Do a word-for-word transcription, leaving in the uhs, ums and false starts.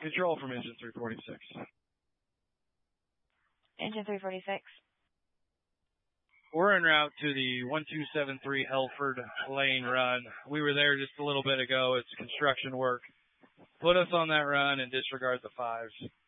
Control from engine three forty-six. Engine three forty-six. We're en route to the one two seven three Helford Lane run. We were there just a little bit ago. It's construction work. Put us on that run and disregard the fives.